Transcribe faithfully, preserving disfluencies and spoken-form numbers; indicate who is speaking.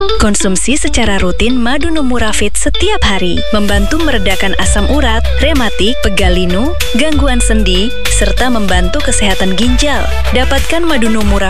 Speaker 1: Konsumsi secara rutin madu Numurafit setiap hari membantu meredakan asam urat, rematik, pegal linu, gangguan sendi, serta membantu kesehatan ginjal. Dapatkan madu Numurafit